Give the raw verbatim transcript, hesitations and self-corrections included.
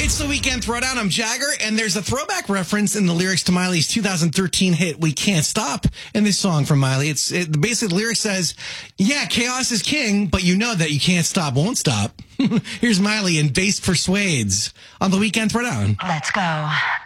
It's the Weekend Throwdown. I'm Jagger, and there's a throwback reference in the lyrics to Miley's two thousand thirteen hit "We Can't Stop" in this song from Miley. It's it, the basic lyric says, "Yeah, chaos is king, but you know that you can't stop, won't stop." Here's Miley and Bass Persuades on the Weekend Throwdown. Let's go.